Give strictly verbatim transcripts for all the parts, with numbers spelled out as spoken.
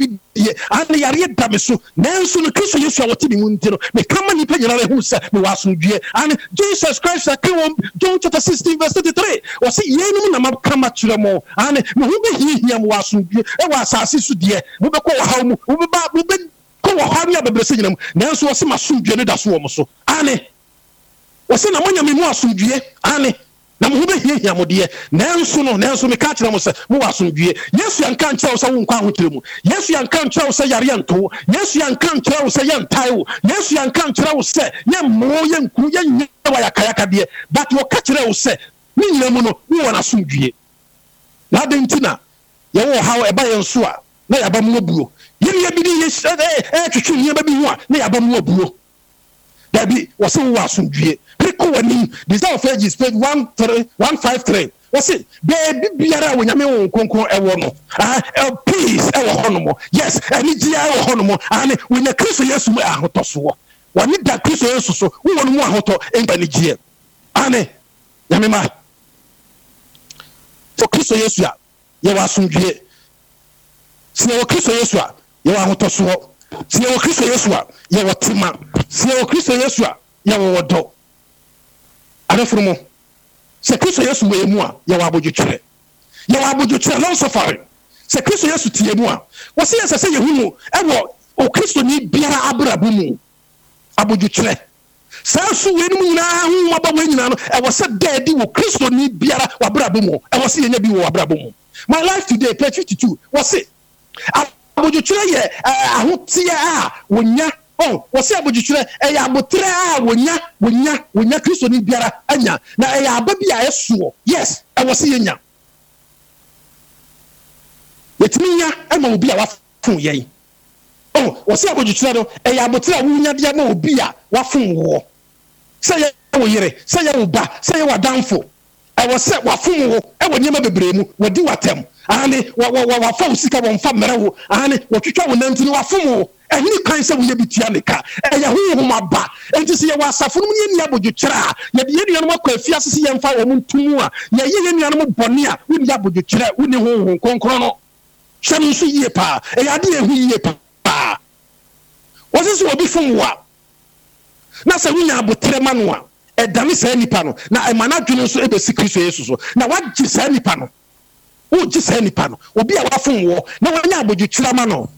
bibi ye ane yare da me so nanso no Kristo Yesu a wote me mu ntino me kama nipa nyina hu se me wasomdue ane Jesus Christ akem John chapter sixteen verse thirty-three o se yenum na makama kyerɛ mo ane me hu be hihia mo wasomdue e wa asase so de mo be kɔ haw mu mo be ba mo be kɔ haw ya bebrese nyina mu nanso o se masomdue ne da so wo mo so ane o se na monya me mu asomdue ane na mo be hihia mo de nanso no nanso me ka kyerɛ mo se mo wasomdue Yesu anka nkyerɛ wo se wo nkwa ahotere mu Yesu anka nkyerɛ wo se yare anto Yesu anka nkyerɛ wo se yentai wo Yesu anka nkyerɛ wo se yemmo yenku yenye wa yakayaka de but wo ka kyerɛ wo se ni nyina mu no wo wana asomdue na dentina ye wo hawo eba yenso a na yaba mu obuo yene ye bi ni ye eh twetwe ni ba bi hu a na yaba mu obuo dabi wo se wo asomdue priko wani Desire of Ages page one fifty-three wo se baby biara wo nyame wo konkon ewo no ah peace ewo hono mo yes ani dia ewo hono mo ane wo nya Kristo Yesu mu ahotoso wani da Kristo Yesu so wo wonu mu ahoto enba ni gie ane nyame ma so Kristo Yesu a ye wa asomdue se wo Kristo Yesu a ye wa ahotoso se wo Kristo Yesu a ye wo tema se wo Kristo Yesu a ye wo wodo adefrumo se Kristo Yesu we mu a ye wa abodwetwere ye wa abodwetwere long suffering se Kristo Yesu tie mu a wo se yesa se ye hu mu e wo o Kristo ni biara abrabu mu abodwetwere sansu we ni nyina hu maba we nyina no e wo se daddy wo Kristo ni biara wa abrabu mu e wo se ye nya bi wo abrabu mu my life today page fifty-two wo se abodwetwere ye ahotie a wonya oh wo se abodwetwere e ya abotre a wonya wonya wonya Kristo ni biara anya na e ya ababi a esuo yes e wo se ye nya yetiminya e ma obi a wafun ye oh wo se abodwetwere no e ya abotre a wonya de ma obi a wafun wo se ye wo yire se ye wo ba se ye wadanfo e wo se wafun wo e wo nyema bebre mu wodi watem ane wa wa wa fa usika wo mfa mere wo ane wo twetwa wo nanti ni wafun wo ehini kan se wo ye bitia neka e ya hu hu maba enti se ye wasafo no ye nia abodwetwere a ye de ye nia no makwa afia sese ye mfa wo ntumu a ye ye ye nia no bone a wo nia abodwetwere wo ni hu hu konkron no hwam so yie pa e ya de ehu yie pa wo se so obi fun wo na se wo nia abotre ma no a e dane sa nipa no na e mana dwene so e be Kristo Yesu so na wagye sa nipa no o gye sa nipa no obi a wafun wo na wanya abodwetwere ma no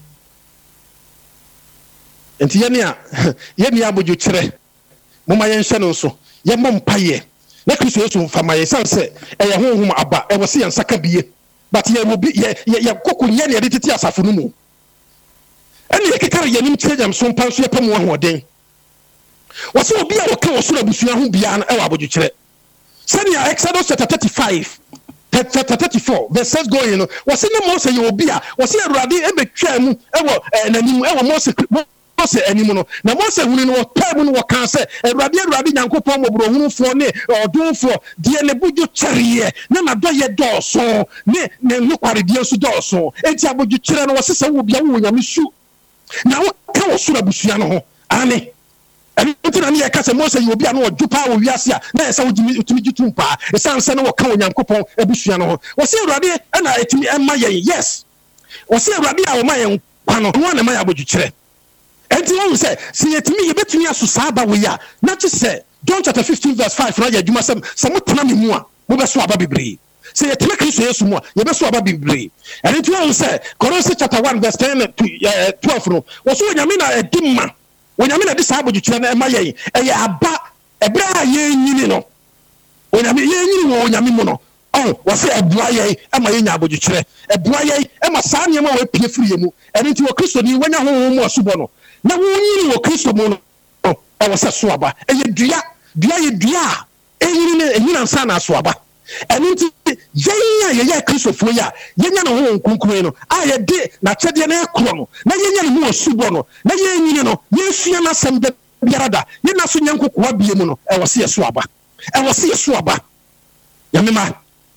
enti ye ne a ye ne abodwetwere moma ye nhye no so ye mom paye na Kristo Yesu mfama ye sanse e ye honhom aba e wo se ye nsaka biye but ye wo bi ye ye kokonya ne de tete asafo no mu ene ye kekare ye nim kyerejam so mpa so ye pam wo hoden wo se obi a wo ka wo so abusua ho bia na e wa abodwetwere sani Exodus chapter thirty-five thirty-four verses going no wo se ne Moses ye obi a wo se Awurade e betwa mu e wo nanim e wo Moses Mose animu no na Mose hunu no tabu no kan se Awurade Awurade Nyankopɔn mobro hunufo ne odunfo de ne budwo kyereye na na doye dɔɔso ne ne nokware de so dɔɔso enti abodwo kyerɛ no wɔsesa wo bia wo nyame su na wo ka wo sura busua no ho ane enti na ne yɛ ka se Mose yi obi a no odwo pa wo wiase a na yɛ sɛ wo tumi gyitum pa esanse ne wo ka wo Nyankopɔn abusua no ho wɔse Awurade na etimi emma yɛ yes wɔse Awurade a wo ma yɛ kwa no ho na ma yɛ abodwo kyerɛ enti won say se yetimi yebetumi aso saaba we ya na che say John chapter fifteen verse five na ya dwuma sem se motena me mu a mo beso aba bebre se yetime Kristo Yesu mu a ye beso aba bebre enti won say Colossians chapter one verse ten to twelve no wo so nyame na edimma wo nyame na de saabo twetwe na ema ye e ya aba ebra ye nyini no wo nyame ye nyini wo nyame mu no oh wo say ebua ye ema ye nya abodwetwere ebua ye ema saa ne ema wo pie firi mu enti wo Kristo ni wanya ho mu asubo no na wonyini wo Kristo mu no e wo se so aba e ye dua dua ye dua e yini ne ehina nsa na so aba eni nti yenya ye ye Kristofo ya yenya no ho nkunkun no a ye de na kyede na ekro no na yenya no ho subo no na ye nyini no ye sua na sem de biarada ye na so nyankokoa bie mu no e wo se so aba e wo se so aba ya mema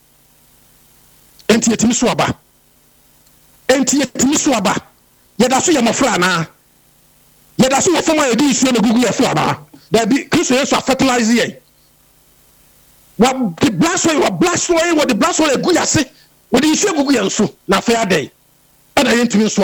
enti yetimi so aba enti yetimi so aba ye da so ye mofra na ye da so wo fama ye di isuo na gugu ye fo aba da bi Kristo Yesu fertilize ye wa the blast way wa blast way wa the blast way gu yase wo di isuo gugu ye nso na fa ya dai ana ye ntimi nso